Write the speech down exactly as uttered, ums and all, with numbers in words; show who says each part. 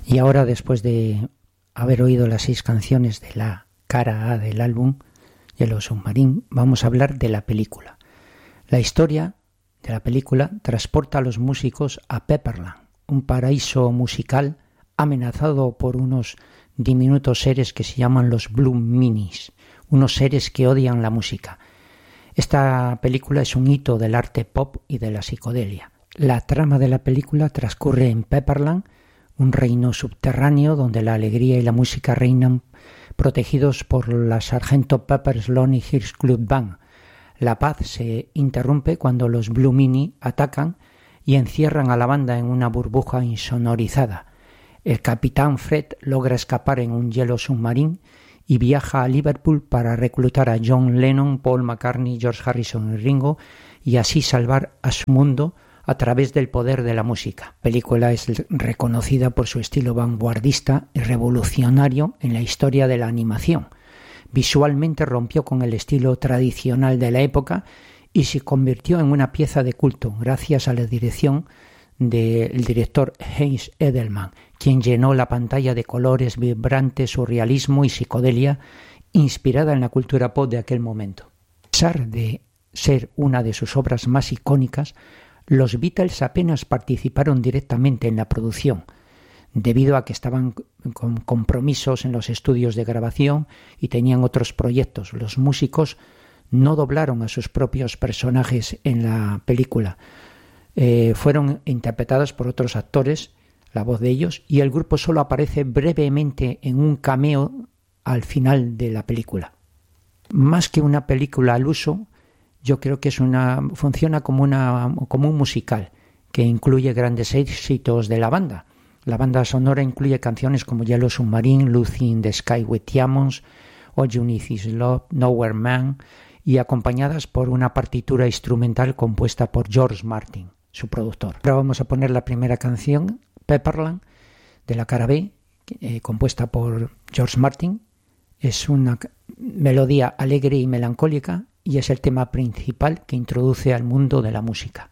Speaker 1: Y ahora, después de haber oído las seis canciones de la cara A del álbum Yellow Submarine, vamos a hablar de la película. La historia de la película transporta a los músicos a Pepperland, un paraíso musical amenazado por unos diminutos seres que se llaman los Blue Minis, unos seres que odian la música. Esta película es un hito del arte pop y de la psicodelia. La trama de la película transcurre en Pepperland, un reino subterráneo donde la alegría y la música reinan, protegidos por la Sargento Pepper's Lonely Hearts Club Band. La paz se interrumpe cuando los Blue Mini atacan y encierran a la banda en una burbuja insonorizada. El capitán Fred logra escapar en un Yellow Submarine y viaja a Liverpool para reclutar a John Lennon, Paul McCartney, George Harrison y Ringo, y así salvar a su mundo a través del poder de la música. La película es reconocida por su estilo vanguardista y revolucionario en la historia de la animación. Visualmente rompió con el estilo tradicional de la época y se convirtió en una pieza de culto gracias a la dirección del director Heinz Edelman, quien llenó la pantalla de colores vibrantes, surrealismo y psicodelia inspirada en la cultura pop de aquel momento. A pesar de ser una de sus obras más icónicas, los Beatles apenas participaron directamente en la producción, debido a que estaban con compromisos en los estudios de grabación y tenían otros proyectos. Los músicos no doblaron a sus propios personajes en la película. Eh, fueron interpretados por otros actores, la voz de ellos, y el grupo solo aparece brevemente en un cameo al final de la película. Más que una película al uso, yo creo que es una funciona como, una, como un musical que incluye grandes éxitos de la banda. La banda sonora incluye canciones como Yellow Submarine, Lucy in the Sky with Diamonds, All You Need Is Love, Nowhere Man, y acompañadas por una partitura instrumental compuesta por George Martin, su productor. Ahora vamos a poner la primera canción, Pepperland, de la cara B, eh, compuesta por George Martin. Es una melodía alegre y melancólica y es el tema principal que introduce al mundo de la música.